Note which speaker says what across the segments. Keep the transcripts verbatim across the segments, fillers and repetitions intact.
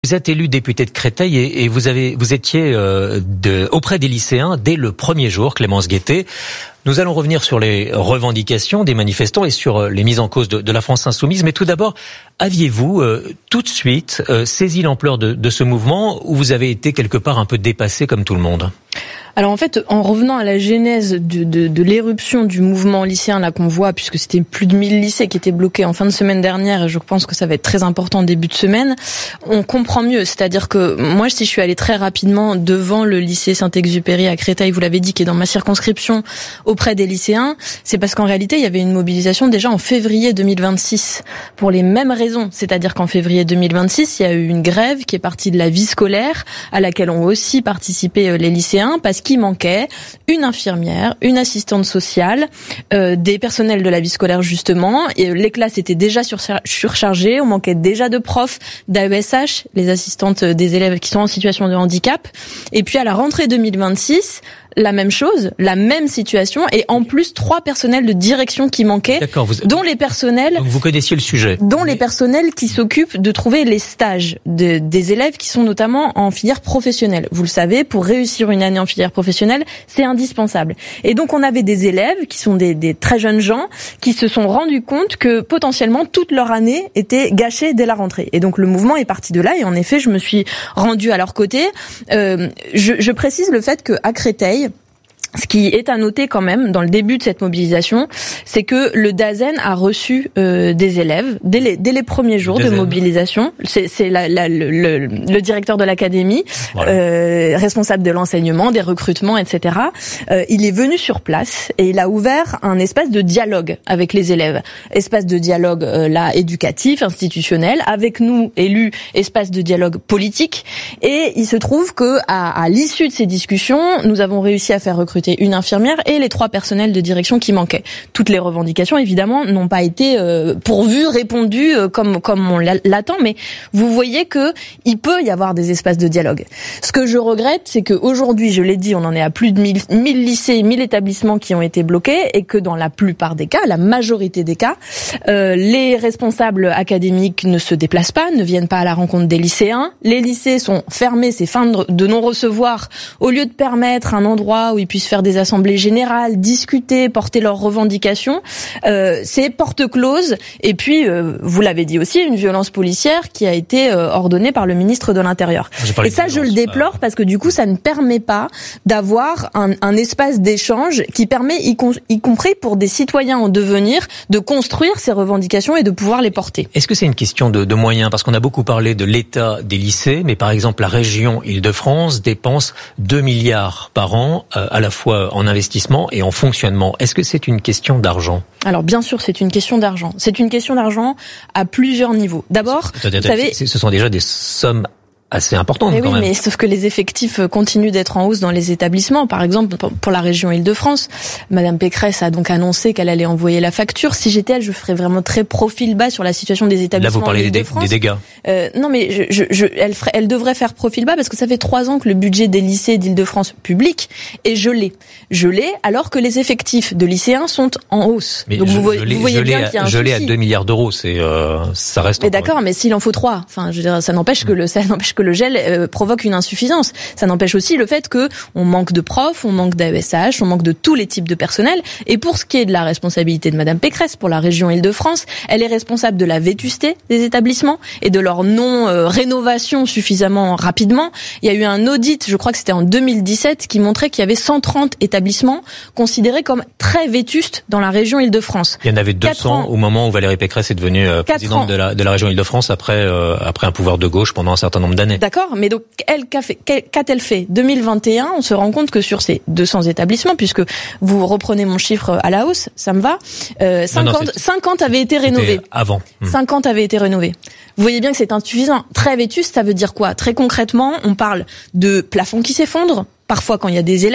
Speaker 1: Vous êtes élu député de Créteil et, et vous avez, vous étiez euh, de, auprès des lycéens dès le premier jour, Clémence Guettet. Nous allons revenir sur les revendications des manifestants et sur les mises en cause de, de la France insoumise. Mais tout d'abord, aviez-vous euh, tout de suite euh, saisi l'ampleur de, de ce mouvement ou vous avez été quelque part un peu dépassé comme tout le monde ?
Speaker 2: Alors en fait, en revenant à la genèse de, de, de l'éruption du mouvement lycéen là qu'on voit, puisque c'était plus de mille lycées qui étaient bloqués en fin de semaine dernière, et je pense que ça va être très important en début de semaine, on comprend mieux. C'est-à-dire que moi, si je suis allée très rapidement devant le lycée Saint-Exupéry à Créteil, vous l'avez dit, qui est dans ma circonscription, auprès des lycéens, c'est parce qu'en réalité, il y avait une mobilisation déjà en février deux mille vingt-six, pour les mêmes raisons. C'est-à-dire qu'en février deux mille vingt-six, il y a eu une grève qui est partie de la vie scolaire, à laquelle ont aussi participé les lycéens, parce qu'il manquait une infirmière, une assistante sociale, euh, des personnels de la vie scolaire justement. Et les classes étaient déjà surchargées, on manquait déjà de profs, d'A E S H, les assistantes des élèves qui sont en situation de handicap. Et puis à la rentrée deux mille vingt-six, la même chose, la même situation, et en plus trois personnels de direction qui manquaient, vous... dont les personnels.
Speaker 1: Donc vous connaissiez le sujet.
Speaker 2: Dont les personnels qui s'occupent de trouver les stages de, des élèves qui sont notamment en filière professionnelle. Vous le savez, pour réussir une année en filière professionnelle, c'est indispensable. Et donc on avait des élèves qui sont des, des très jeunes gens qui se sont rendus compte que potentiellement toute leur année était gâchée dès la rentrée. Et donc le mouvement est parti de là. Et en effet, je me suis rendue à leur côté. Euh, je, je précise le fait qu'à Créteil, ce qui est à noter quand même dans le début de cette mobilisation, c'est que le DAZEN a reçu euh, des élèves dès les, dès les premiers jours de mobilisation. C'est, c'est la, la, le, le, le directeur de l'académie, voilà. euh, responsable de l'enseignement, des recrutements, et cetera. Euh, il est venu sur place et il a ouvert un espace de dialogue avec les élèves. Espace de dialogue euh, là éducatif, institutionnel, avec nous élus, espace de dialogue politique. Et il se trouve que à, à l'issue de ces discussions, nous avons réussi à faire recruter une infirmière et les trois personnels de direction qui manquaient. Toutes les revendications, évidemment, n'ont pas été euh, pourvues, répondues euh, comme comme on l'attend, mais vous voyez que il peut y avoir des espaces de dialogue. Ce que je regrette, c'est qu'aujourd'hui, je l'ai dit, on en est à plus de mille, mille lycées, mille établissements qui ont été bloqués et que dans la plupart des cas, la majorité des cas, euh, les responsables académiques ne se déplacent pas, ne viennent pas à la rencontre des lycéens. Les lycées sont fermés, c'est fin de, de non-recevoir, au lieu de permettre un endroit où ils puissent faire des assemblées générales, discuter, porter leurs revendications. Euh, c'est porte close. Et puis, euh, vous l'avez dit aussi, une violence policière qui a été euh, ordonnée par le ministre de l'Intérieur. Et ça, je le déplore parce que du coup, ça ne permet pas d'avoir un, un espace d'échange qui permet, y, con, y compris pour des citoyens en devenir, de construire ces revendications et de pouvoir les porter.
Speaker 1: Est-ce que c'est une question de, de moyens ? Parce qu'on a beaucoup parlé de l'état des lycées, mais par exemple, la région Île-de-France dépense deux milliards par an euh, à la fois en investissement et en fonctionnement. Est-ce que c'est une question d'argent ?
Speaker 2: Alors bien sûr, c'est une question d'argent. C'est une question d'argent à plusieurs niveaux. D'abord, vous savez,
Speaker 1: ce sont déjà des sommes assez importante
Speaker 2: mais
Speaker 1: quand
Speaker 2: oui,
Speaker 1: même.
Speaker 2: Mais sauf que les effectifs continuent d'être en hausse dans les établissements. Par exemple, pour la région Île-de-France, Madame Pécresse a donc annoncé qu'elle allait envoyer la facture. Si j'étais elle, je ferais vraiment très profil bas sur la situation des établissements.
Speaker 1: Là, vous parlez des, des dégâts.
Speaker 2: Euh, non, mais je, je, je, elle, ferait, elle devrait faire profil bas parce que ça fait trois ans que le budget des lycées d'Île-de-France public est gelé. Gelé alors que les effectifs de lycéens sont en hausse.
Speaker 1: Mais
Speaker 2: donc
Speaker 1: je,
Speaker 2: vous, voyez,
Speaker 1: gelé,
Speaker 2: vous voyez bien
Speaker 1: gelé
Speaker 2: qu'il y a un
Speaker 1: gelé
Speaker 2: souci.
Speaker 1: à deux milliards d'euros, c'est euh, ça reste.
Speaker 2: Mais d'accord, mais s'il en faut trois, enfin, je veux dire, ça n'empêche que le, ça n'empêche que le gel euh, provoque une insuffisance. Ça n'empêche aussi le fait que on manque de profs, on manque d'A E S H, on manque de tous les types de personnel. Et pour ce qui est de la responsabilité de Madame Pécresse pour la région Île-de-France, elle est responsable de la vétusté des établissements et de leur non-rénovation suffisamment rapidement. Il y a eu un audit, je crois que c'était en deux mille dix-sept, qui montrait qu'il y avait cent trente établissements considérés comme très vétustes dans la région Île-de-France.
Speaker 1: Il y en avait deux cents au moment où Valérie Pécresse est devenue euh, présidente de la, de la région Île-de-France après, euh, après un pouvoir de gauche pendant un certain nombre d'années.
Speaker 2: D'accord, mais donc elle Qu'a fait, qu'a-t-elle fait ? deux mille vingt et un, on se rend compte que sur ces deux cents établissements, puisque vous reprenez mon chiffre à la hausse, ça me va, euh, cinquante, non, non, cinquante avaient été rénovés.
Speaker 1: Avant. Mmh.
Speaker 2: cinquante avaient été rénovés. Vous voyez bien que c'est insuffisant. Très vétuste, ça veut dire quoi ? Très concrètement, on parle de plafonds qui s'effondrent, parfois quand il y a des élèves,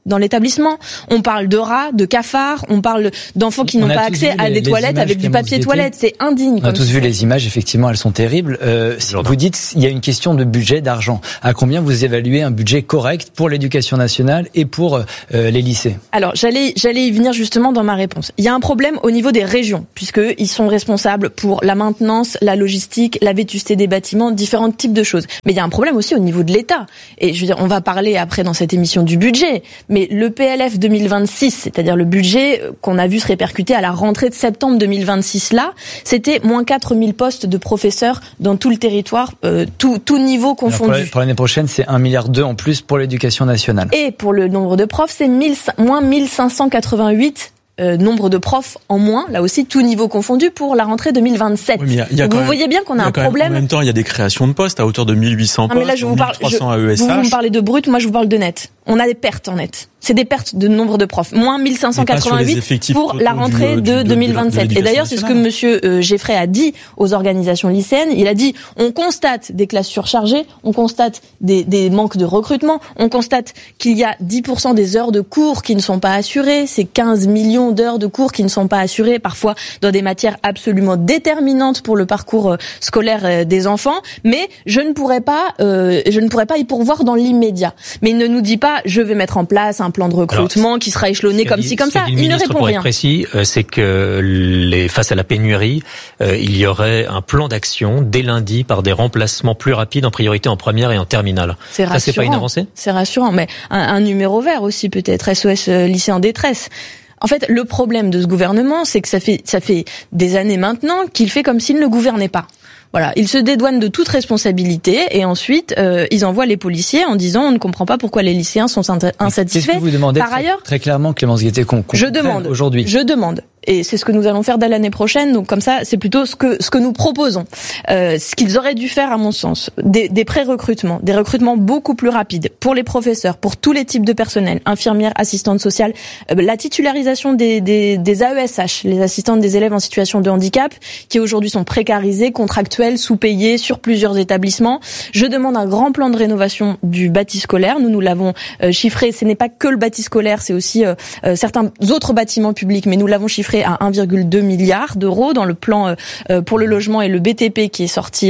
Speaker 2: dans l'établissement. On parle de rats, de cafards, on parle d'enfants qui n'ont pas accès à des toilettes avec du papier toilette. C'est indigne.
Speaker 3: On a tous vu les images, effectivement, elles sont terribles. Euh, vous dites il y a une question de budget, d'argent. À combien vous évaluez un budget correct pour l'éducation nationale et pour euh, les lycées?
Speaker 2: Alors, j'allais j'allais y venir justement dans ma réponse. Il y a un problème au niveau des régions, puisqu'ils sont responsables pour la maintenance, la logistique, la vétusté des bâtiments, différents types de choses. Mais il y a un problème aussi au niveau de l'État. Et je veux dire, on va parler après dans cette émission du budget. Mais le P L F deux mille vingt-six, c'est-à-dire le budget qu'on a vu se répercuter à la rentrée de septembre deux mille vingt-six là, c'était moins quatre mille postes de professeurs dans tout le territoire, euh, tout, tout niveau confondu.
Speaker 3: Alors pour l'année prochaine, c'est un virgule deux milliard en plus pour l'éducation nationale.
Speaker 2: Et pour le nombre de profs, c'est moins mille cinq cent quatre-vingt-huit Euh, nombre de profs en moins, là aussi, tout niveau confondu, pour la rentrée deux mille vingt-sept. Oui, y a, y a Donc vous même, voyez bien qu'on a, a un problème.
Speaker 4: Même, en même temps, il y a des créations de postes à hauteur de mille huit cents postes,
Speaker 2: mais là, je vous parle,
Speaker 4: mille trois cents
Speaker 2: je,
Speaker 4: A E S H.
Speaker 2: Vous, vous me parlez de brut, moi je vous parle de net. On a des pertes en net. C'est des pertes de nombre de profs. Moins mille cinq cent quatre-vingt-huit pour la rentrée du, de du, deux mille vingt-sept. De, de Et d'ailleurs, c'est ce que monsieur euh, Geffray a dit aux organisations lycéennes. Il a dit, on constate des classes surchargées, on constate des, des manques de recrutement, on constate qu'il y a dix pour cent des heures de cours qui ne sont pas assurées, c'est quinze millions d'heures de cours qui ne sont pas assurées, parfois dans des matières absolument déterminantes pour le parcours euh, scolaire euh, des enfants. Mais je ne pourrais pas, euh, je ne pourrais pas y pourvoir dans l'immédiat. Mais il ne nous dit pas, je vais mettre en place un plan de recrutement Alors, qui sera échelonné comme ci, comme ça. Il ne répond
Speaker 1: pour
Speaker 2: rien.
Speaker 1: Être précis, euh, c'est que les, face à la pénurie, euh, il y aurait un plan d'action dès lundi par des remplacements plus rapides en priorité en première et en terminale.
Speaker 2: C'est rassurant.
Speaker 1: Ça, c'est pas une avancée ?
Speaker 2: C'est rassurant, mais un, un numéro vert aussi peut-être, S O S euh, lycée en détresse. En fait, le problème de ce gouvernement, c'est que ça fait, ça fait des années maintenant qu'il fait comme s'il ne gouvernait pas. Voilà, ils se dédouanent de toute responsabilité et ensuite euh, ils envoient les policiers en disant on ne comprend pas pourquoi les lycéens sont insatisfaits.
Speaker 3: Qu'est-ce que vous demandez
Speaker 2: Par
Speaker 3: très,
Speaker 2: ailleurs,
Speaker 3: très clairement, Clémence Guettet, qu'on
Speaker 2: je demande
Speaker 3: aujourd'hui.
Speaker 2: Je demande. Et c'est ce que nous allons faire dès l'année prochaine. Donc comme ça, c'est plutôt ce que ce que nous proposons. Euh, ce qu'ils auraient dû faire, à mon sens, des, des pré-recrutements, des recrutements beaucoup plus rapides pour les professeurs, pour tous les types de personnel, infirmières, assistantes sociales, euh, la titularisation des, des, des A E S H, les assistantes des élèves en situation de handicap, qui aujourd'hui sont précarisées, contractuelles, sous-payées sur plusieurs établissements. Je demande un grand plan de rénovation du bâti scolaire. Nous, nous l'avons euh, chiffré. Ce n'est pas que le bâti scolaire, c'est aussi euh, euh, certains autres bâtiments publics, mais nous l'avons chiffré à un virgule deux milliard d'euros dans le plan euh, pour le logement et le B T P qui est sorti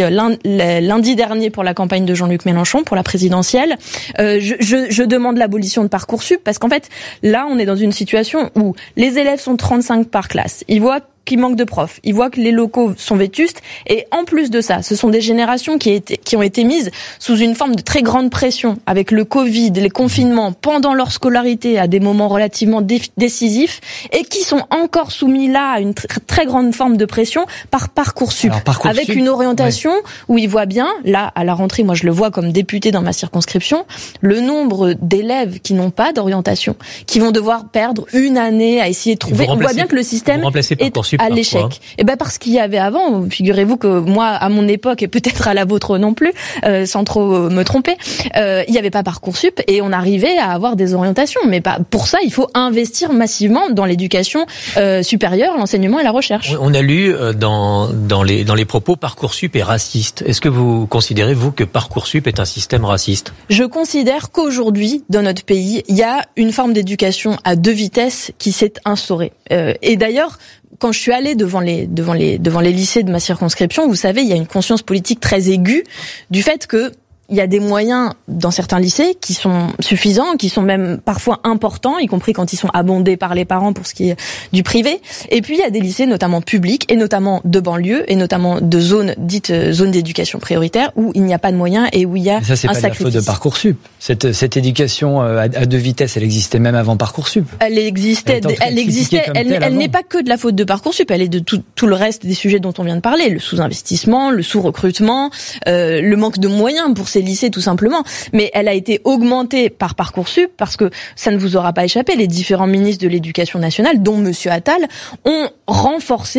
Speaker 2: lundi dernier pour la campagne de Jean-Luc Mélenchon pour la présidentielle. Euh, je, je, je demande l'abolition de Parcoursup parce qu'en fait, là, on est dans une situation où les élèves sont trente-cinq par classe. Ils voient qu'il manque de profs. Ils voient que les locaux sont vétustes et en plus de ça, ce sont des générations qui, été, qui ont été mises sous une forme de très grande pression avec le Covid, les confinements pendant leur scolarité à des moments relativement dé- décisifs et qui sont encore soumis là à une tr- très grande forme de pression par Parcoursup, Alors, Parcoursup avec une orientation ouais. où ils voient bien, là à la rentrée, moi je le vois comme député dans ma circonscription, le nombre d'élèves qui n'ont pas d'orientation, qui vont devoir perdre une année à essayer de trouver. On voit bien que le système est à l'échec. Et ben parce qu'il y avait avant, figurez-vous que moi à mon époque et peut-être à la vôtre non plus, euh, sans trop me tromper, euh, il n'y avait pas Parcoursup et on arrivait à avoir des orientations. Mais pas pour ça, il faut investir massivement dans l'éducation euh, supérieure, l'enseignement et la recherche.
Speaker 1: On a lu dans dans les dans les propos Parcoursup est raciste. Est-ce que vous considérez vous que Parcoursup est un système raciste ?
Speaker 2: Je considère qu'aujourd'hui dans notre pays, il y a une forme d'éducation à deux vitesses qui s'est instaurée. Euh, et d'ailleurs, quand je suis allée devant les devant les devant les lycées de ma circonscription, vous savez, il y a une conscience politique très aiguë du fait que il y a des moyens dans certains lycées qui sont suffisants, qui sont même parfois importants, y compris quand ils sont abondés par les parents pour ce qui est du privé. Et puis il y a des lycées notamment publics et notamment de banlieue et notamment de zones dites zones d'éducation prioritaire où il n'y a pas de moyens et où il y a
Speaker 3: ça, c'est
Speaker 2: un
Speaker 3: pas
Speaker 2: sacrifice.
Speaker 3: La faute de Parcoursup. Cette cette éducation à deux vitesses, elle existait même avant Parcoursup.
Speaker 2: Elle existait, elle, elle existait. Elle, elle n'est pas que de la faute de Parcoursup. Elle est de tout tout le reste des sujets dont on vient de parler, le sous-investissement, le sous-recrutement, euh, le manque de moyens pour ces lycées tout simplement, mais elle a été augmentée par Parcoursup parce que ça ne vous aura pas échappé, les différents ministres de l'Éducation nationale, dont Monsieur Attal, ont renforcé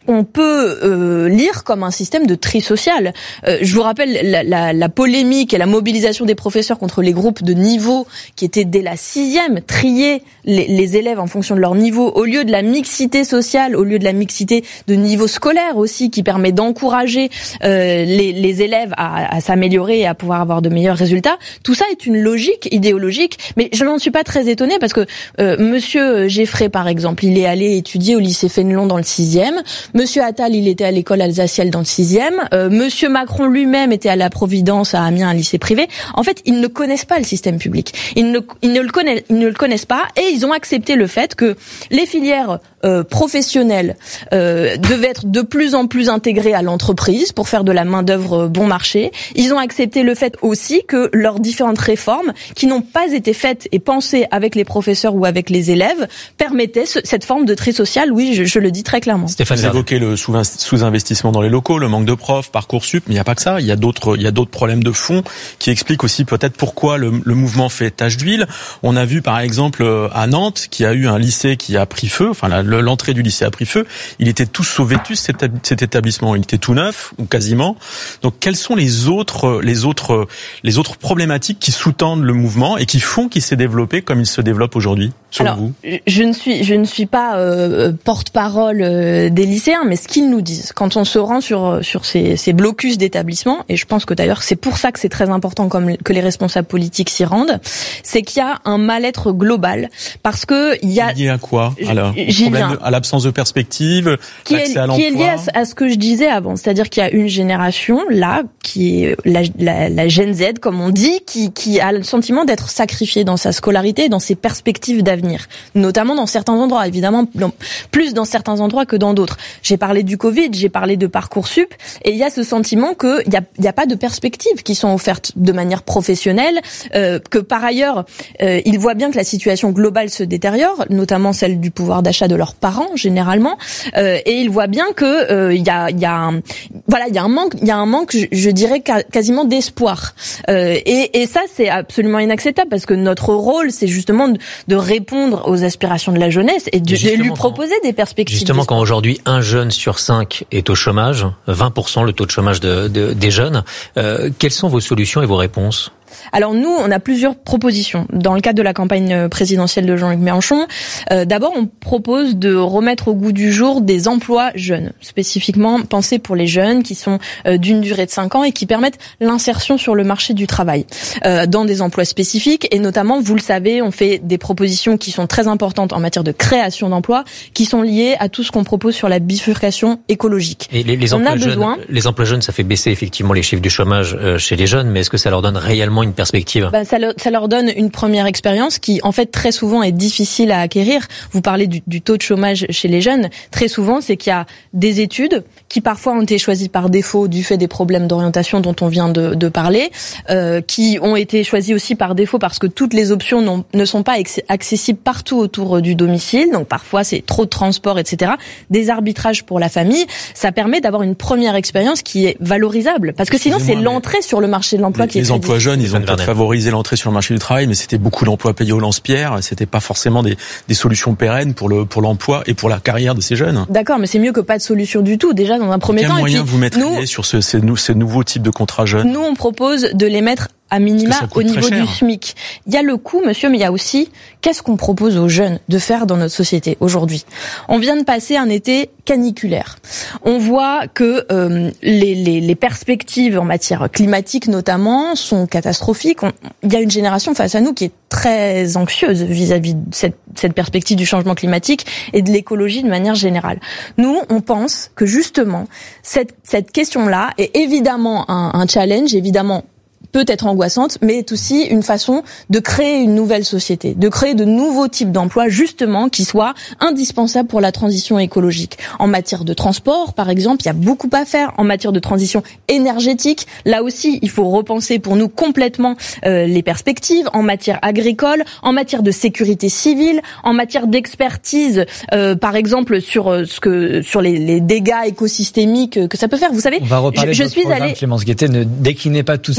Speaker 2: on peut euh, lire comme un système de tri social. Euh, je vous rappelle la, la, la polémique et la mobilisation des professeurs contre les groupes de niveau qui étaient dès la sixième, trier les, les élèves en fonction de leur niveau, au lieu de la mixité sociale, au lieu de la mixité de niveau scolaire aussi, qui permet d'encourager euh, les, les élèves à, à s'améliorer et à pouvoir avoir de meilleurs résultats. Tout ça est une logique idéologique, mais je n'en suis pas très étonnée parce que euh, Monsieur Geffray, par exemple, il est allé étudier au lycée Fénelon dans le sixième. Monsieur Attal, il était à l'école alsacienne dans le sixième. Euh, Monsieur Macron lui-même était à la Providence à Amiens, un lycée privé. En fait, ils ne connaissent pas le système public. Ils ne, ils ne le connaissent, ils ne le connaissent pas, et ils ont accepté le fait que les filières euh, professionnelles euh, devaient être de plus en plus intégrées à l'entreprise pour faire de la main-d'œuvre bon marché. Ils ont accepté le fait aussi que leurs différentes réformes, qui n'ont pas été faites et pensées avec les professeurs ou avec les élèves, permettaient ce, cette forme de tri social. Oui, je, je le dis très clairement.
Speaker 4: Stéphane, vous évoquez le sous-investissement dans les locaux, le manque de profs, Parcoursup, mais il n'y a pas que ça. Il y a d'autres, il y a d'autres problèmes de fond qui expliquent aussi peut-être pourquoi le, le mouvement fait tache d'huile. On a vu par exemple à Nantes qui a eu un lycée qui a pris feu, enfin la, l'entrée du lycée a pris feu. Il était tout sauf vétuste cet, cet établissement, il était tout neuf ou quasiment. Donc quelles sont les autres, les autres, les autres problématiques qui sous-tendent le mouvement et qui font qu'il s'est développé comme il se développe aujourd'hui, selon
Speaker 2: Alors,
Speaker 4: vous?
Speaker 2: Je ne suis, je ne suis pas euh, porte-parole euh, des lycéens, mais ce qu'ils nous disent quand on se rend sur sur ces, ces blocus d'établissements, et je pense que d'ailleurs c'est pour ça que c'est très important comme que les responsables politiques s'y rendent, c'est qu'il y a un mal-être global parce que il y a
Speaker 4: lié à quoi? Alors,
Speaker 2: j'y viens.
Speaker 4: De, à l'absence de perspective,
Speaker 2: qui
Speaker 4: l'accès
Speaker 2: est,
Speaker 4: à l'emploi.
Speaker 2: Qui est lié à, à ce que je disais avant, c'est-à-dire qu'il y a une génération là qui est la, la, la Gen Z comme on dit, qui qui a le sentiment d'être sacrifiée dans sa scolarité, dans ses perspectives d'avenir, notamment dans certains endroits, évidemment plus dans certains endroits que dans d'autres. J'ai parlé du Covid, j'ai parlé de Parcoursup, et il y a ce sentiment que il y a, il y a pas de perspectives qui sont offertes de manière professionnelle, euh, que par ailleurs euh, ils voient bien que la situation globale se détériore, notamment celle du pouvoir d'achat de leurs parents généralement, euh, et ils voient bien que euh, il y a il y a un, voilà il y a un manque il y a un manque je, je dirais quasiment d'espoir, euh, et, et ça c'est absolument inacceptable parce que notre rôle c'est justement de, de répondre aux aspirations de la jeunesse et de, de lui proposer des perspectives.
Speaker 1: Justement, quand aujourd'hui un jeune sur cinq est au chômage, vingt pour cent le taux de chômage de, de, des jeunes, euh, quelles sont vos solutions et vos réponses ?
Speaker 2: Alors nous, on a plusieurs propositions dans le cadre de la campagne présidentielle de Jean-Luc Mélenchon. Euh, d'abord, on propose de remettre au goût du jour des emplois jeunes, spécifiquement pensés pour les jeunes qui sont euh, d'une durée de cinq ans et qui permettent l'insertion sur le marché du travail euh, dans des emplois spécifiques. Et notamment, vous le savez, on fait des propositions qui sont très importantes en matière de création d'emplois, qui sont liées à tout ce qu'on propose sur la bifurcation écologique.
Speaker 1: Et les, les
Speaker 2: on
Speaker 1: emplois
Speaker 2: a
Speaker 1: jeunes,
Speaker 2: besoin.
Speaker 1: Les emplois jeunes, ça fait baisser effectivement les chiffres du chômage euh, chez les jeunes, mais est-ce que ça leur donne réellement une perspective?
Speaker 2: Bah, ça, le, ça leur donne une première expérience qui, en fait, très souvent est difficile à acquérir. Vous parlez du, du taux de chômage chez les jeunes. Très souvent, c'est qu'il y a des études qui parfois ont été choisies par défaut du fait des problèmes d'orientation dont on vient de, de parler, euh, qui ont été choisies aussi par défaut parce que toutes les options non, ne sont pas ex- accessibles partout autour du domicile. Donc parfois, c'est trop de transport, et cetera. Des arbitrages pour la famille. Ça permet d'avoir une première expérience qui est valorisable. Parce que sinon, c'est l'entrée sur le marché de l'emploi
Speaker 4: les,
Speaker 2: qui est
Speaker 4: les
Speaker 2: très
Speaker 4: emplois
Speaker 2: difficile.
Speaker 4: jeunes, ils ont peut-être favorisé l'entrée sur le marché du travail, mais c'était beaucoup d'emplois payés au lance-pierre. C'était pas forcément des, des solutions pérennes pour le pour l'emploi et pour la carrière de ces jeunes.
Speaker 2: D'accord, mais c'est mieux que pas de solution du tout. Déjà dans un premier
Speaker 4: Quel
Speaker 2: temps.
Speaker 4: moyen
Speaker 2: et puis,
Speaker 4: vous mettriez
Speaker 2: nous,
Speaker 4: sur ce, ces, ces nouveaux types de contrats jeunes?
Speaker 2: Nous, on propose de les mettre à minima au niveau du SMIC. Il y a le coût, monsieur, mais il y a aussi qu'est-ce qu'on propose aux jeunes de faire dans notre société aujourd'hui. On vient de passer un été caniculaire. On voit que euh, les, les, les perspectives en matière climatique notamment sont catastrophiques. On, il y a une génération face à nous qui est très anxieuse vis-à-vis de cette, cette perspective du changement climatique et de l'écologie de manière générale. Nous, on pense que justement cette, cette question-là est évidemment un, un challenge, évidemment peut être angoissante, mais est aussi une façon de créer une nouvelle société, de créer de nouveaux types d'emplois, justement, qui soient indispensables pour la transition écologique. En matière de transport, par exemple, il y a beaucoup à faire. En matière de transition énergétique, là aussi, il faut repenser pour nous complètement euh, les perspectives. En matière agricole, en matière de sécurité civile, en matière d'expertise, euh, par exemple, sur euh, ce que sur les, les dégâts écosystémiques que ça peut faire. Vous savez,
Speaker 3: on va reparler
Speaker 2: je, je
Speaker 3: de votre
Speaker 2: suis
Speaker 3: programme,
Speaker 2: allée...
Speaker 3: Clémence Guettet, ne déclinez pas tout de
Speaker 2: mais
Speaker 3: suite votre
Speaker 2: parce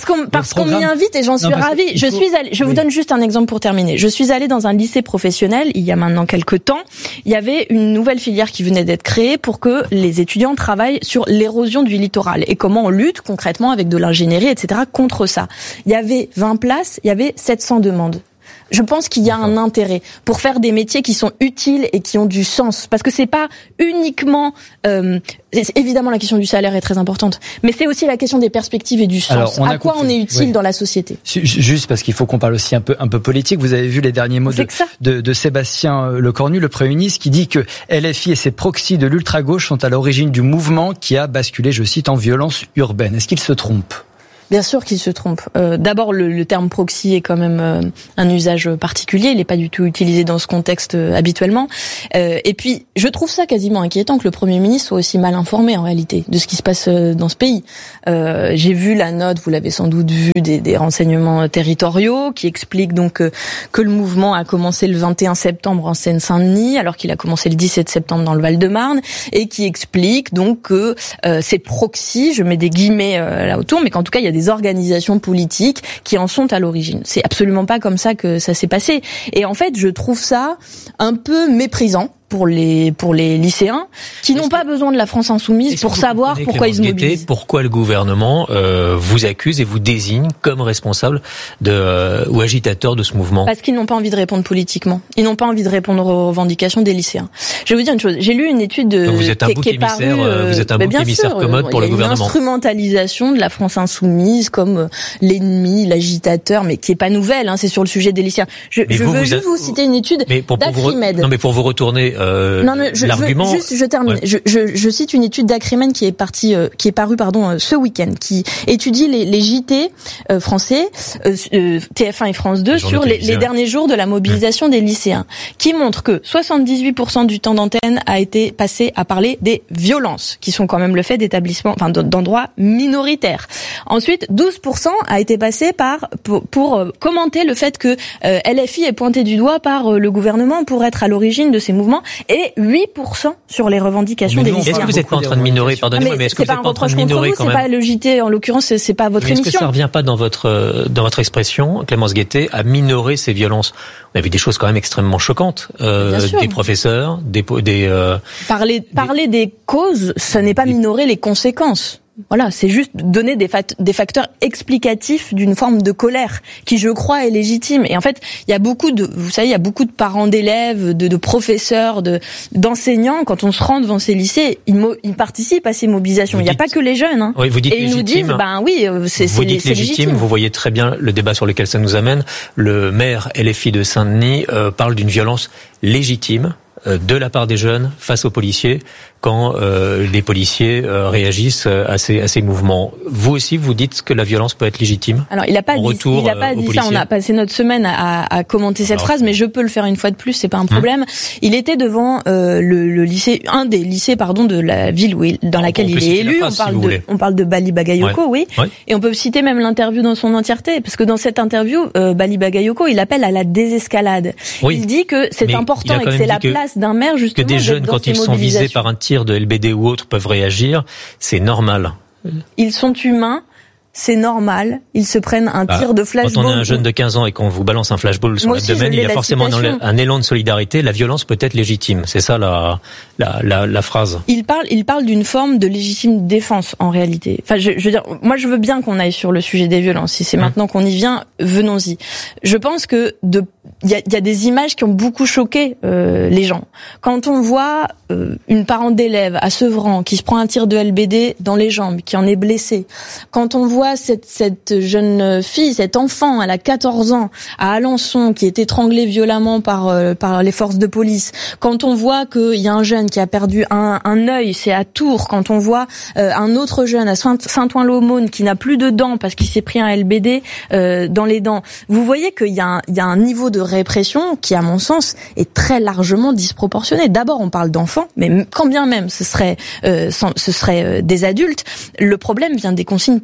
Speaker 2: qu'on parce qu'on m'y invite et j'en suis non, ravie. Je faut... suis allée, je oui. vous donne juste un exemple pour terminer. Je suis allée dans un lycée professionnel il y a maintenant quelques temps. Il y avait une nouvelle filière qui venait d'être créée pour que les étudiants travaillent sur l'érosion du littoral et comment on lutte concrètement avec de l'ingénierie, et cetera contre ça. Il y avait vingt places, il y avait sept cents demandes. Je pense qu'il y a un intérêt pour faire des métiers qui sont utiles et qui ont du sens, parce que c'est pas uniquement euh, évidemment la question du salaire est très importante, mais c'est aussi la question des perspectives et du sens. Alors, à quoi compris. on est utile oui. dans la société.
Speaker 3: Juste parce qu'il faut qu'on parle aussi un peu un peu politique. Vous avez vu les derniers mots de, de, de Sébastien Lecornu, le Premier ministre, qui dit que L F I et ses proxys de l'ultra-gauche sont à l'origine du mouvement qui a basculé, je cite, en violence urbaine. Est-ce qu'il se trompe ?
Speaker 2: Bien sûr qu'il se trompe. Euh, d'abord, le, le terme proxy est quand même euh, un usage particulier. Il n'est pas du tout utilisé dans ce contexte euh, habituellement. Euh, et puis, je trouve ça quasiment inquiétant que le Premier ministre soit aussi mal informé en réalité de ce qui se passe euh, dans ce pays. Euh, j'ai vu la note, vous l'avez sans doute vu, des, des renseignements territoriaux qui expliquent donc euh, que le mouvement a commencé le vingt et un septembre en Seine-Saint-Denis, alors qu'il a commencé le dix-sept septembre dans le Val-de-Marne, et qui explique donc que euh, ces proxys, je mets des guillemets euh, là autour, mais qu'en tout cas il y a des des organisations politiques qui en sont à l'origine. C'est absolument pas comme ça que ça s'est passé. Et en fait, je trouve ça un peu méprisant pour les pour les lycéens qui n'ont pas besoin de la France insoumise pour savoir pourquoi ils se mobilisent.
Speaker 1: Pourquoi le gouvernement euh, vous accuse et vous désigne comme responsable de euh, ou agitateur de ce mouvement ?
Speaker 2: Parce qu'ils n'ont pas envie de répondre politiquement. Ils n'ont pas envie de répondre aux revendications des lycéens. Je vais vous dire une chose. J'ai lu une étude de,
Speaker 1: vous êtes un
Speaker 2: qui,
Speaker 1: bouc
Speaker 2: qui est parue.
Speaker 1: Euh, vous êtes un bouc émissaire
Speaker 2: sûr,
Speaker 1: commode pour le gouvernement.
Speaker 2: Il y a une instrumentalisation de la France insoumise comme l'ennemi, l'agitateur, mais qui est pas nouvelle. Hein, c'est sur le sujet des lycéens. Je, je
Speaker 1: vous,
Speaker 2: veux
Speaker 1: vous
Speaker 2: juste
Speaker 1: a...
Speaker 2: vous citer une étude d'Acrimed.
Speaker 1: Non, mais pour vous retourner. Euh,
Speaker 2: non, mais je,
Speaker 1: l'argument...
Speaker 2: je, juste, je termine. Ouais. Je, je, je cite une étude d'Acrimed qui est partie, euh, qui est parue, pardon, euh, ce week-end, qui étudie les, les J T euh, français, euh, euh, T F un et France deux, sur les, les derniers jours de la mobilisation mmh. des lycéens, qui montre que soixante-dix-huit pour cent du temps d'antenne a été passé à parler des violences, qui sont quand même le fait d'établissements, enfin, d'endroits minoritaires. Ensuite, douze pour cent a été passé par pour, pour euh, commenter le fait que euh, L F I est pointé du doigt par euh, le gouvernement pour être à l'origine de ces mouvements, et huit pour cent sur les revendications des lycéens.
Speaker 1: Est-ce que vous n'êtes pas en train de minorer, pardonnez-moi, mais, mais est-ce que vous n'êtes pas en train de minorer quand même ?
Speaker 2: C'est pas le J T en l'occurrence, c'est, c'est pas votre
Speaker 1: mais est-ce
Speaker 2: émission.
Speaker 1: Est-ce que ça ne revient pas dans votre dans votre expression, Clémence Guettet, à minorer ces violences ? On a vu des choses quand même extrêmement choquantes, euh, des professeurs, des des. Euh,
Speaker 2: parler des... parler des causes, ce n'est pas minorer les conséquences. Voilà, c'est juste donner des, fat- des facteurs explicatifs d'une forme de colère qui, je crois, est légitime. Et en fait, il y a beaucoup de, vous savez, il y a beaucoup de parents d'élèves, de, de professeurs, de d'enseignants. Quand on se rend devant ces lycées, ils, mo- ils participent à ces mobilisations. Vous il n'y a pas que les jeunes. Hein.
Speaker 1: Oui, vous dites
Speaker 2: et ils
Speaker 1: légitime.
Speaker 2: nous disent, ben oui, c'est,
Speaker 1: vous
Speaker 2: c'est,
Speaker 1: dites
Speaker 2: c'est
Speaker 1: légitime,
Speaker 2: légitime.
Speaker 1: Vous voyez très bien le débat sur lequel ça nous amène. Le maire L F I de Saint-Denis euh, parle d'une violence légitime de la part des jeunes face aux policiers quand euh, les policiers euh, réagissent à ces, à ces mouvements. Vous aussi, vous dites que la violence peut être légitime ?
Speaker 2: Alors, il n'a pas dit, il a pas dit ça. On a passé notre semaine à, à commenter cette Alors, phrase, mais je peux le faire une fois de plus, c'est pas un problème. Hum. Il était devant euh, le, le lycée, un des lycées, pardon, de la ville où il, dans laquelle il est élu. Phrase, on parle
Speaker 1: si
Speaker 2: de, on parle de Bali Bagayoko, ouais. oui. Ouais. Et on peut citer même l'interview dans son entièreté, parce que dans cette interview, euh, Bali Bagayoko, il appelle à la désescalade. Oui. Il dit que c'est mais important et que c'est la que, place d'un maire justement.
Speaker 1: Que des jeunes, quand ils sont visés par un tir de L B D ou autres, peuvent réagir, c'est normal.
Speaker 2: Ils sont humains, c'est normal. Ils se prennent un tir ah, de flashball.
Speaker 1: Quand on est un jeune de quinze ans et qu'on vous balance un flashball sur l'abdomen, il y a forcément un, un élan de solidarité. La violence peut être légitime. C'est ça la, la, la, la phrase.
Speaker 2: Il parle, il parle d'une forme de légitime défense en réalité. Enfin, je, je veux dire, moi je veux bien qu'on aille sur le sujet des violences. Si c'est mmh. maintenant qu'on y vient, venons-y. Je pense que de il y a, y a des images qui ont beaucoup choqué euh, les gens. Quand on voit euh, une parent d'élève à Sevran qui se prend un tir de L B D dans les jambes, qui en est blessée. Quand on voit cette, cette jeune fille, cet enfant, elle a quatorze ans, à Alençon, qui est étranglé violemment par euh, par les forces de police. Quand on voit qu'il y a un jeune qui a perdu un, un œil, c'est à Tours. Quand on voit euh, un autre jeune à Saint-Ouen-l'Aumône qui n'a plus de dents parce qu'il s'est pris un L B D euh, dans les dents. Vous voyez qu'il y a un, il y a un niveau de répression qui, à mon sens, est très largement disproportionné. D'abord, on parle d'enfants, mais quand bien même ce serait, euh, sans, ce serait euh, des adultes, le problème vient des consignes politiques.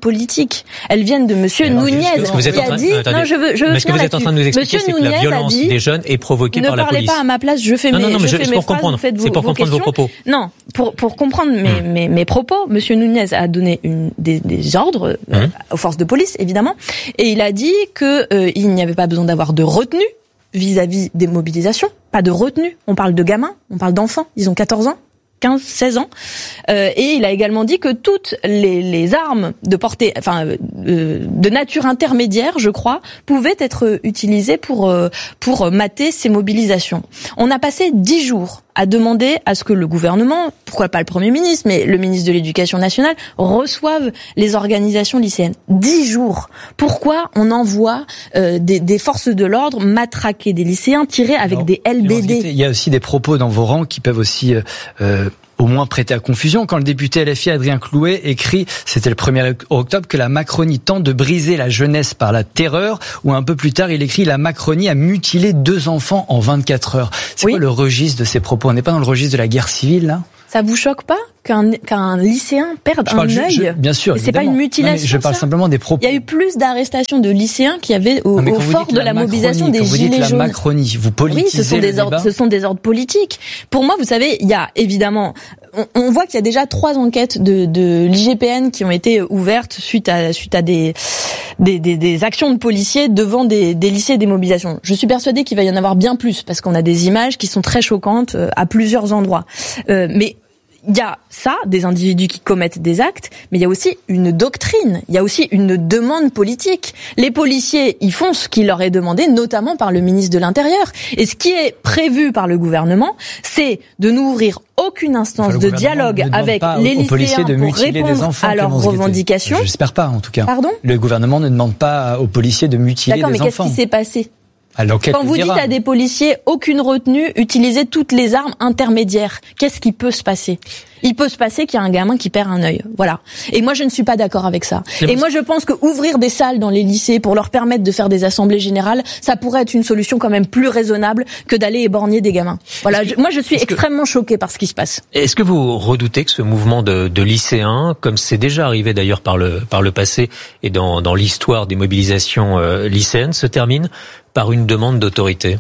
Speaker 2: politiques. Elles viennent de Monsieur Nunez qui a dit. Non, je veux. Je veux
Speaker 1: mais ce que vous êtes en train de nous expliquer, c'est que la violence des jeunes est provoquée par la police.
Speaker 2: Ne parlez pas à ma place. Je fais
Speaker 1: non,
Speaker 2: mes.
Speaker 1: Non, non, mais
Speaker 2: je
Speaker 1: je,
Speaker 2: fais
Speaker 1: c'est
Speaker 2: mes
Speaker 1: pour
Speaker 2: phrases,
Speaker 1: comprendre.
Speaker 2: Vous
Speaker 1: C'est pour
Speaker 2: vos
Speaker 1: comprendre vos propos.
Speaker 2: Non, pour pour comprendre mes mmh. mes, mes propos, Monsieur Nunez a donné une, des, des ordres mmh. euh, aux forces de police, évidemment, et il a dit que euh, il n'y avait pas besoin d'avoir de retenue vis-à-vis des mobilisations, pas de retenue. On parle de gamins, on parle d'enfants, ils ont quatorze ans. quinze, seize ans, euh, et il a également dit que toutes les, les armes de portée, enfin euh, de nature intermédiaire, je crois, pouvaient être utilisées pour euh, pour mater ces mobilisations. On a passé dix jours à demander à ce que le gouvernement, pourquoi pas le Premier ministre, mais le ministre de l'Éducation nationale, reçoive les organisations lycéennes. Dix jours. Pourquoi on envoie euh, des, des forces de l'ordre matraquer des lycéens, tirer avec Alors, des L B D?
Speaker 3: Il y a aussi des propos dans vos rangs qui peuvent aussi euh, au moins prêter à confusion. Quand le député L F I Adrien Clouet écrit, c'était le premier octobre, que la Macronie tente de briser la jeunesse par la terreur, ou un peu plus tard, il écrit « La Macronie a mutilé deux enfants en vingt-quatre heures ». C'est oui. quoi le registre de ces propos? On n'est pas dans le registre de la guerre civile, là?
Speaker 2: Ça vous choque pas qu'un qu'un lycéen perde un œil?
Speaker 3: Bien sûr,
Speaker 2: c'est pas une mutilation.
Speaker 3: Non, je parle
Speaker 2: ça
Speaker 3: simplement des propos.
Speaker 2: Il y a eu plus d'arrestations de lycéens qu'il y avait au, au fort de la, la mobilisation des
Speaker 3: vous
Speaker 2: gilets
Speaker 3: dites
Speaker 2: jaunes.
Speaker 3: La Macronie, vous politisez
Speaker 2: oui, ce sont
Speaker 3: le
Speaker 2: des
Speaker 3: débat.
Speaker 2: ordres, ce sont des ordres politiques. Pour moi, vous savez, il y a évidemment, on, on voit qu'il y a déjà trois enquêtes de, de l'I G P N qui ont été ouvertes suite à suite à des des, des, des actions de policiers devant des, des lycées et des mobilisations. Je suis persuadée qu'il va y en avoir bien plus parce qu'on a des images qui sont très choquantes à plusieurs endroits. Euh, mais il y a ça, des individus qui commettent des actes, mais il y a aussi une doctrine, il y a aussi une demande politique. Les policiers, ils font ce qui leur est demandé, notamment par le ministre de l'Intérieur. Et ce qui est prévu par le gouvernement, c'est de n'ouvrir aucune instance enfin, de dialogue avec les lycéens
Speaker 3: de
Speaker 2: pour répondre
Speaker 3: enfants,
Speaker 2: à leurs revendications.
Speaker 3: J'espère pas, en tout cas.
Speaker 2: Pardon ?
Speaker 3: Le gouvernement ne demande pas aux policiers de mutiler des enfants.
Speaker 2: D'accord, mais qu'est-ce qui s'est passé ?
Speaker 3: Alors,
Speaker 2: quand vous dites à des policiers aucune retenue, utilisez toutes les armes intermédiaires, qu'est-ce qui peut se passer? Il peut se passer qu'il y a un gamin qui perd un œil, voilà. Et moi je ne suis pas d'accord avec ça. Et moi je pense que ouvrir des salles dans les lycées pour leur permettre de faire des assemblées générales, ça pourrait être une solution quand même plus raisonnable que d'aller éborgner des gamins. Voilà. Je, moi je suis extrêmement que, choquée par ce qui se passe.
Speaker 1: Est-ce que vous redoutez que ce mouvement de, de lycéens, comme c'est déjà arrivé d'ailleurs par le par le passé et dans dans l'histoire des mobilisations euh, lycéennes, se termine par une demande d'autorité?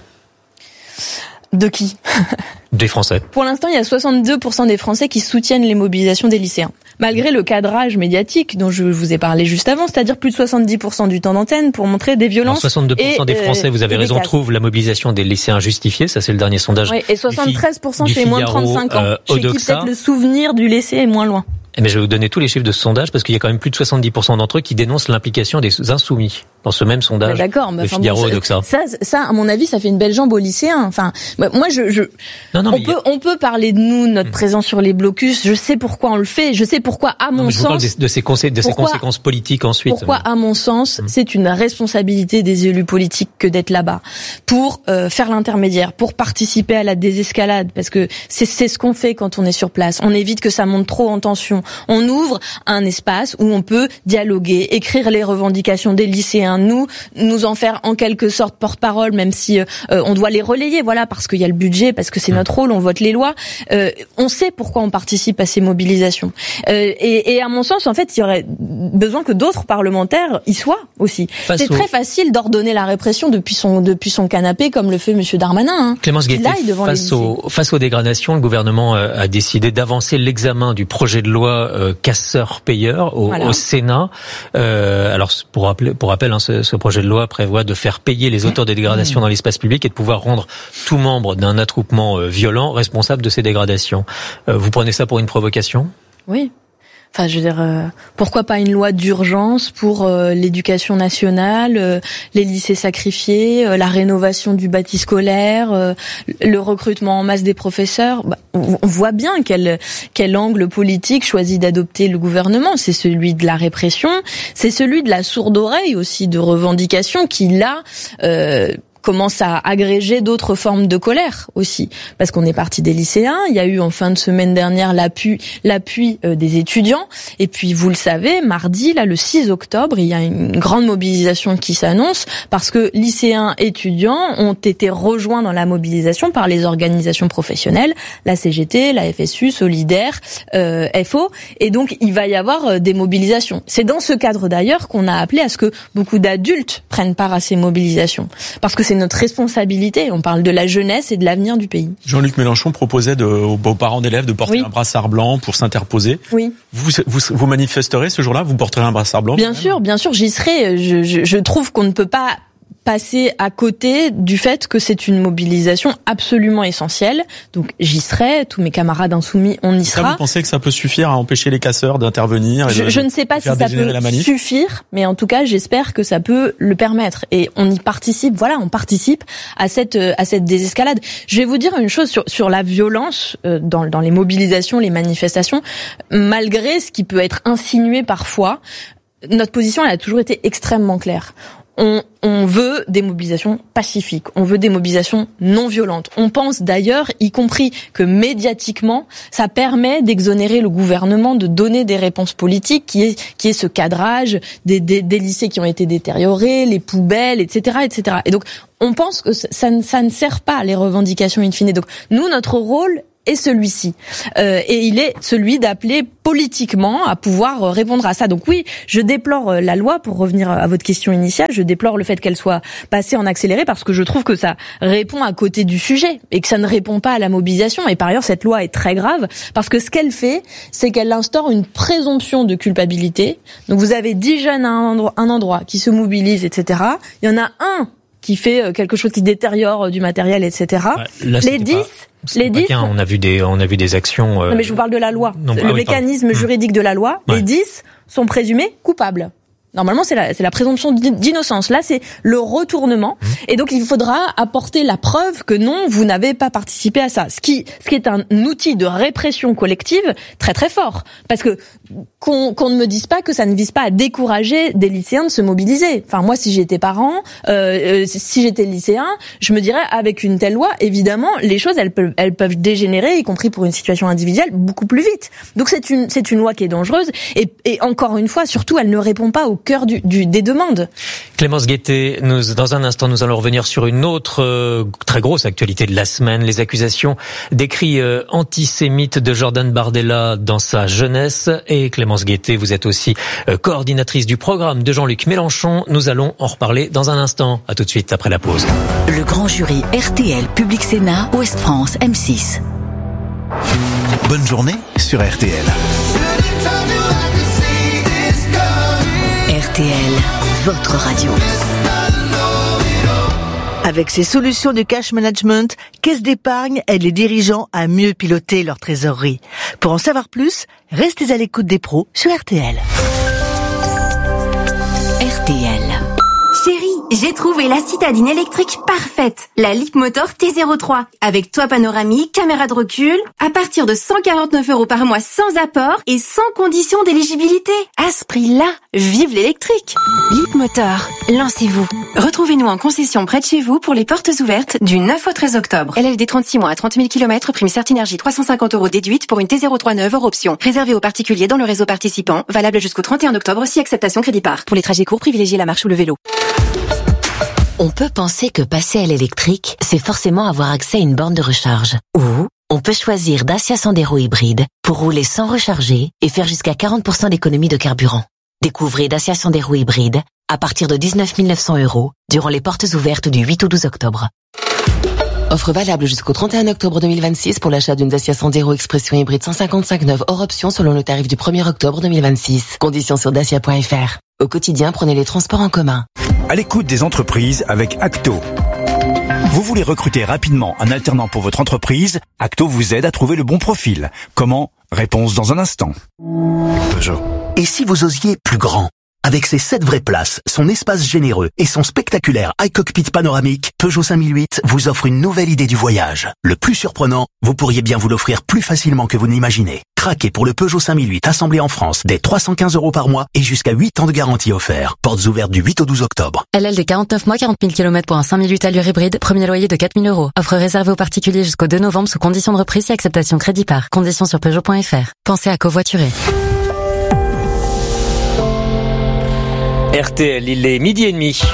Speaker 2: De qui?
Speaker 1: Des Français.
Speaker 2: Pour l'instant, il y a soixante-deux pour cent des Français qui soutiennent les mobilisations des lycéens. Malgré le cadrage médiatique dont je vous ai parlé juste avant, c'est-à-dire plus de soixante-dix pour cent du temps d'antenne pour montrer des violences. Alors
Speaker 1: soixante-deux pour cent
Speaker 2: et,
Speaker 1: des Français, vous avez raison, trouvent la mobilisation des lycéens justifiée. Ça, c'est le dernier sondage.
Speaker 2: Oui, et soixante-treize pour cent chez moins de trente-cinq ans.
Speaker 1: Euh,
Speaker 2: chez qui peut-être le souvenir du lycée est moins loin.
Speaker 1: Mais je vais vous donner tous les chiffres de ce sondage parce qu'il y a quand même plus de soixante-dix pour cent d'entre eux qui dénoncent l'implication des insoumis dans ce même sondage.
Speaker 2: Mais d'accord, mais
Speaker 1: de
Speaker 2: enfin
Speaker 1: Figaro
Speaker 2: bon,
Speaker 1: et Doxa.
Speaker 2: Ça, ça, à mon avis, ça fait une belle jambe aux lycéens. Enfin, moi, je, je
Speaker 1: non, non,
Speaker 2: on peut, a... on peut parler de nous, notre mmh. présence sur les blocus. Je sais pourquoi on le fait. Je sais pourquoi, à mon
Speaker 1: non, mais
Speaker 2: sens,
Speaker 1: je vous parle de, de ces, consé- de pourquoi, ces conséquences politiques ensuite.
Speaker 2: Pourquoi, à mon sens, mmh. c'est une responsabilité des élus politiques que d'être là-bas pour euh, faire l'intermédiaire, pour participer à la désescalade, parce que c'est, c'est ce qu'on fait quand on est sur place. On évite que ça monte trop en tension. On ouvre un espace où on peut dialoguer, écrire les revendications des lycéens, nous nous en faire en quelque sorte porte-parole, même si euh, on doit les relayer, voilà, parce qu'il y a le budget, parce que c'est notre rôle, on vote les lois. Euh, on sait pourquoi on participe à ces mobilisations. Euh, et, et à mon sens, en fait, il y aurait besoin que d'autres parlementaires y soient aussi. Face c'est au... très facile d'ordonner la répression depuis son depuis son canapé, comme le fait Monsieur Darmanin. Hein,
Speaker 1: Clémence Guettet, face aux face aux dégradations, le gouvernement a décidé d'avancer l'examen du projet de loi euh, casseur-payeur au, voilà. au Sénat. Euh, alors pour rappel, pour rappel, hein, ce, ce projet de loi prévoit de faire payer les auteurs des dégradations dans l'espace public et de pouvoir rendre tout membre d'un attroupement euh, violent responsable de ces dégradations. Euh, vous prenez ça pour une provocation ?
Speaker 2: Oui. Enfin, je veux dire, euh, pourquoi pas une loi d'urgence pour euh, l'éducation nationale, euh, les lycées sacrifiés, euh, la rénovation du bâti scolaire, euh, le recrutement en masse des professeurs. Bah, on, on voit bien quel quel angle politique choisit d'adopter le gouvernement. C'est celui de la répression, c'est celui de la sourde oreille aussi de revendications qui là. Euh, commence à agréger d'autres formes de colère aussi, parce qu'on est parti des lycéens, il y a eu en fin de semaine dernière l'appui, l'appui euh, des étudiants, et puis vous le savez, mardi, là le six octobre, il y a une grande mobilisation qui s'annonce, parce que lycéens, étudiants ont été rejoints dans la mobilisation par les organisations professionnelles, la C G T, la F S U, Solidaire, euh, F O, et donc il va y avoir des mobilisations. C'est dans ce cadre d'ailleurs qu'on a appelé à ce que beaucoup d'adultes prennent part à ces mobilisations, parce que c'est notre responsabilité. On parle de la jeunesse et de l'avenir du pays.
Speaker 4: Jean-Luc Mélenchon proposait de, aux parents d'élèves de porter oui. un brassard blanc pour s'interposer.
Speaker 2: Oui.
Speaker 4: Vous, vous, vous manifesterez ce jour-là? Vous porterez un brassard blanc?
Speaker 2: Bien sûr, bien sûr, j'y serai. Je, je, je trouve qu'on ne peut pas passer à côté du fait que c'est une mobilisation absolument essentielle. Donc j'y serai, tous mes camarades insoumis, on y sera.
Speaker 4: Ça, vous pensez que ça peut suffire à empêcher les casseurs d'intervenir et
Speaker 2: je,
Speaker 4: de,
Speaker 2: je ne sais pas si ça peut suffire, mais en tout cas j'espère que ça peut le permettre. Et on y participe, voilà, on participe à cette à cette désescalade. Je vais vous dire une chose sur sur la violence dans dans les mobilisations, les manifestations, malgré ce qui peut être insinué parfois, notre position elle a toujours été extrêmement claire. On, on veut des mobilisations pacifiques, on veut des mobilisations non violentes. On pense d'ailleurs, y compris que médiatiquement, ça permet d'exonérer le gouvernement de donner des réponses politiques, qui est qui est ce cadrage des, des, des lycées qui ont été détériorés, les poubelles, et cetera, et cetera. Et donc, on pense que ça, ça ne sert pas les revendications in fine. Donc, nous, notre rôle est celui-ci. Euh, et il est celui d'appeler politiquement à pouvoir répondre à ça. Donc oui, je déplore la loi, pour revenir à votre question initiale, je déplore le fait qu'elle soit passée en accéléré, parce que je trouve que ça répond à côté du sujet et que ça ne répond pas à la mobilisation. Et par ailleurs, cette loi est très grave, parce que ce qu'elle fait, c'est qu'elle instaure une présomption de culpabilité. Donc vous avez dix jeunes à un endroit, un endroit qui se mobilisent, et cetera. Il y en a un qui fait quelque chose qui détériore du matériel, et cetera. Ouais, là, les dix... Pas...
Speaker 1: Les dix, on a vu des, on a vu des actions. Euh...
Speaker 2: Non, mais je vous parle de la loi, non, le
Speaker 1: ah oui,
Speaker 2: mécanisme pardon. juridique de la loi. Ouais. Les dix sont présumés coupables. Normalement, c'est la, c'est la présomption d'innocence. Là, c'est le retournement. Mmh. Et donc, il faudra apporter la preuve que non, vous n'avez pas participé à ça. Ce qui, ce qui est un outil de répression collective très, très fort. Parce que, qu'on, qu'on ne me dise pas que ça ne vise pas à décourager des lycéens de se mobiliser. Enfin, moi, si j'étais parent, euh, si j'étais lycéen, je me dirais, avec une telle loi, évidemment, les choses, elles peuvent, elles peuvent dégénérer, y compris pour une situation individuelle, beaucoup plus vite. Donc, c'est une, c'est une loi qui est dangereuse. Et, et encore une fois, surtout, elle ne répond pas au cœur du, du, des demandes.
Speaker 1: Clémence Guettet, nous, dans un instant, nous allons revenir sur une autre euh, très grosse actualité de la semaine, les accusations des cris euh, antisémites de Jordan Bardella dans sa jeunesse. Et Clémence Guettet, vous êtes aussi euh, coordinatrice du programme de Jean-Luc Mélenchon. Nous allons en reparler dans un instant. À tout de suite, après la pause.
Speaker 5: Le grand jury R T L Public Sénat, Ouest France, M six.
Speaker 6: Bonne journée sur R T L.
Speaker 5: R T L, votre radio.
Speaker 7: Avec ses solutions de cash management, Caisse d'épargne aide les dirigeants à mieux piloter leur trésorerie. Pour en savoir plus, restez à l'écoute des pros sur R T L.
Speaker 5: R T L.
Speaker 8: Chérie, j'ai trouvé la citadine électrique parfaite, la Leapmotor T zéro trois, avec toit panoramique, caméra de recul, à partir de cent quarante-neuf euros par mois sans apport et sans condition d'éligibilité. À ce prix-là, vive l'électrique. Leapmotor, lancez-vous. Retrouvez-nous en concession près de chez vous pour les portes ouvertes du neuf au treize octobre. L L D trente-six mois à trente mille kilomètres, prime Certinergie trois cent cinquante euros déduite pour une T zéro trois neuve hors option. Réservé aux particuliers dans le réseau participant, valable jusqu'au trente et un octobre si acceptation crédit part. Pour les trajets courts, privilégiez la marche ou le vélo.
Speaker 5: On peut penser que passer à l'électrique, c'est forcément avoir accès à une borne de recharge. Ou on peut choisir Dacia Sandero hybride pour rouler sans recharger et faire jusqu'à quarante pour cent d'économie de carburant. Découvrez Dacia Sandero hybride à partir de dix-neuf mille neuf cents euros durant les portes ouvertes du huit au douze octobre.
Speaker 9: Offre valable jusqu'au trente et un octobre deux mille vingt-six pour l'achat d'une Dacia Sandero Expression hybride cent cinquante-cinq neuve hors option selon le tarif du premier octobre deux mille vingt-six. Conditions sur dacia point f r. Au quotidien, prenez les transports en commun.
Speaker 6: À l'écoute des entreprises avec Acto. Vous voulez recruter rapidement un alternant pour votre entreprise? Acto vous aide à trouver le bon profil. Comment? Réponse dans un instant. Peugeot.
Speaker 10: Et si vous osiez plus grand? Avec ses sept vraies places, son espace généreux et son spectaculaire iCockpit panoramique, Peugeot cinq mille huit vous offre une nouvelle idée du voyage. Le plus surprenant, vous pourriez bien vous l'offrir plus facilement que vous ne l'imaginez. Craquez pour le Peugeot cinq mille huit assemblé en France dès trois cent quinze euros par mois et jusqu'à huit ans de garantie offert. Portes ouvertes du huit au douze octobre.
Speaker 11: L L D quarante-neuf mois, quarante mille kilomètres pour un cinq mille huit allure hybride. Premier loyer de quatre mille euros. Offre réservée aux particuliers jusqu'au deux novembre sous conditions de reprise et acceptation crédit par. Conditions sur Peugeot point F R. Pensez à covoiturer.
Speaker 1: R T L, il est midi et demi.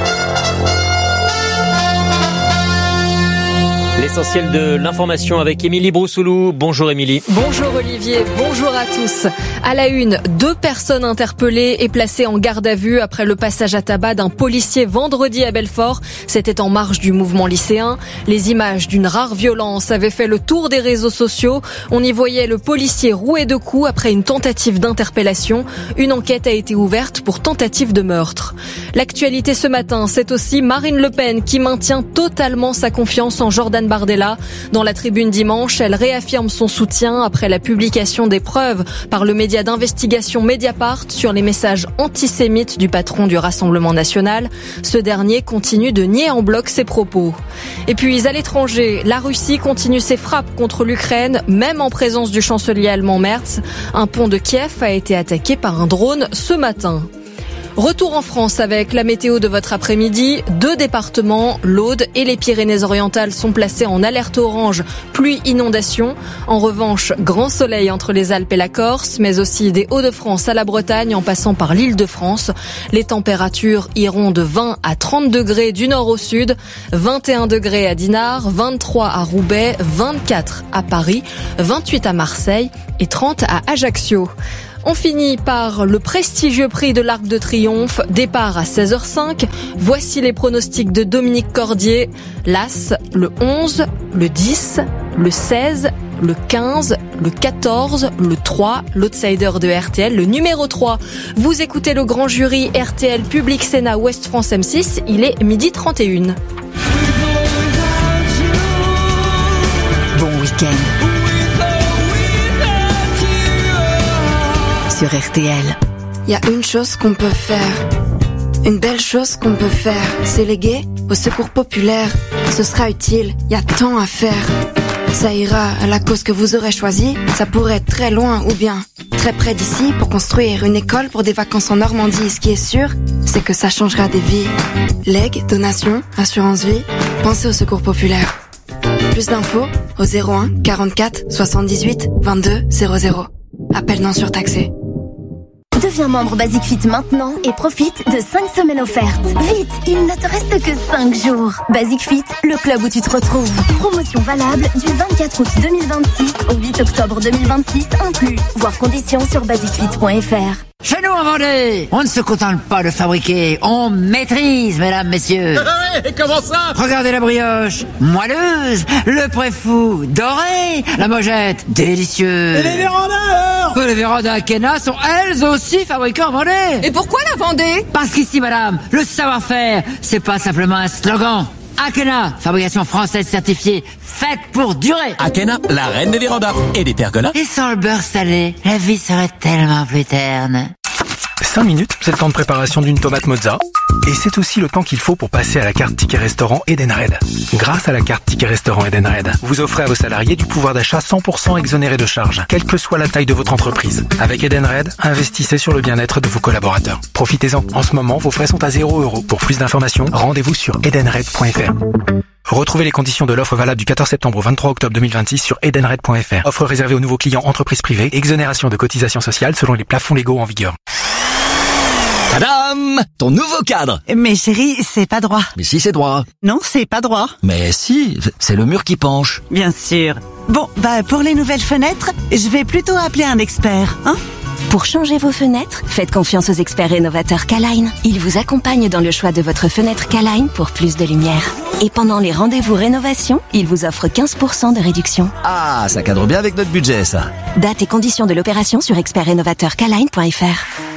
Speaker 1: L'essentiel de l'information avec Émilie Broussoulou. Bonjour Émilie.
Speaker 12: Bonjour Olivier, bonjour à tous. À la une, deux personnes interpellées et placées en garde à vue après le passage à tabac d'un policier vendredi à Belfort. C'était en marge du mouvement lycéen. Les images d'une rare violence avaient fait le tour des réseaux sociaux. On y voyait le policier roué de coups après une tentative d'interpellation. Une enquête a été ouverte pour tentative de meurtre. L'actualité ce matin, c'est aussi Marine Le Pen qui maintient totalement sa confiance en Jordan Bardella. Dans la tribune dimanche, elle réaffirme son soutien après la publication des preuves par le média d'investigation Mediapart sur les messages antisémites du patron du Rassemblement national. Ce dernier continue de nier en bloc ses propos. Et puis à l'étranger, la Russie continue ses frappes contre l'Ukraine, même en présence du chancelier allemand Merz. Un pont de Kiev a été attaqué par un drone ce matin. Retour en France avec la météo de votre après-midi. Deux départements, l'Aude et les Pyrénées-Orientales, sont placés en alerte orange, pluie, inondation. En revanche, grand soleil entre les Alpes et la Corse, mais aussi des Hauts-de-France à la Bretagne en passant par l'Île-de-France. Les températures iront de vingt à trente degrés du nord au sud, vingt et un degrés à Dinard, vingt-trois à Roubaix, vingt-quatre à Paris, vingt-huit à Marseille et trente à Ajaccio. On finit par le prestigieux prix de l'Arc de Triomphe, départ à seize heures cinq. Voici les pronostics de Dominique Cordier. L'As, le onze, le dix, le seize, le quinze, le quatorze, le trois, l'outsider de R T L, le numéro trois. Vous écoutez le grand jury R T L Public Sénat Ouest France M six, il est midi trente et une.
Speaker 5: Bon week-end sur R T L.
Speaker 13: Il y a une chose qu'on peut faire, une belle chose qu'on peut faire, c'est léguer au secours populaire. Ce sera utile, il y a tant à faire. Ça ira à la cause que vous aurez choisie, ça pourrait être très loin ou bien très près d'ici pour construire une école pour des vacances en Normandie. Ce qui est sûr, c'est que ça changera des vies. Legs, donations, assurance vie, pensez au secours populaire. Plus d'infos au zéro un quarante-quatre soixante-dix-huit vingt-deux zéro zéro. Appel non surtaxé.
Speaker 14: Deviens membre Basic Fit maintenant et profite de cinq semaines offertes. Vite, il ne te reste que cinq jours. Basic Fit, le club où tu te retrouves. Promotion valable du vingt-quatre août deux mille vingt-six au huit octobre deux mille vingt-six inclus. Voir conditions sur basic fit point F R.
Speaker 15: Chez nous en Vendée, on ne se contente pas de fabriquer, on maîtrise, mesdames, messieurs.
Speaker 16: Et comment ça?
Speaker 15: Regardez la brioche, moelleuse, le préfou, doré, la mojette, délicieux.
Speaker 16: Et les vérandas alors?
Speaker 15: Les vérandas Akena sont elles aussi fabriquées en Vendée.
Speaker 17: Et pourquoi la Vendée?
Speaker 15: Parce qu'ici, madame, le savoir-faire, c'est pas simplement un slogan. Akena, fabrication française certifiée, faite pour durer.
Speaker 16: Akena, la reine des vérandas et des pergolas.
Speaker 15: Et sans le beurre salé, la vie serait tellement plus terne.
Speaker 18: cinq minutes, c'est le temps de préparation d'une tomate mozza. Et c'est aussi le temps qu'il faut pour passer à la carte Ticket Restaurant Edenred. Grâce à la carte Ticket Restaurant Edenred, vous offrez à vos salariés du pouvoir d'achat cent pour cent exonéré de charges, quelle que soit la taille de votre entreprise. Avec Edenred, investissez sur le bien-être de vos collaborateurs. Profitez-en. En ce moment, vos frais sont à zéro euro. Pour plus d'informations, rendez-vous sur edenred point F R. Retrouvez les conditions de l'offre valable du quatorze septembre au vingt-trois octobre deux mille vingt-six sur edenred point F R. Offre réservée aux nouveaux clients entreprises privées, exonération de cotisations sociales selon les plafonds légaux en vigueur.
Speaker 16: Tadam! Ton nouveau cadre!
Speaker 19: Mais chérie, c'est pas droit.
Speaker 16: Mais si, c'est droit.
Speaker 19: Non, c'est pas droit.
Speaker 16: Mais si, c'est le mur qui penche.
Speaker 19: Bien sûr. Bon, bah pour les nouvelles fenêtres, je vais plutôt appeler un expert, hein?
Speaker 14: Pour changer vos fenêtres, faites confiance aux experts rénovateurs K-Line. Ils vous accompagnent dans le choix de votre fenêtre K-Line pour plus de lumière. Et pendant les rendez-vous rénovation, ils vous offrent quinze pour cent de réduction.
Speaker 16: Ah, ça cadre bien avec notre budget, ça.
Speaker 14: Date et conditions de l'opération sur expert rénovateur K line point F R.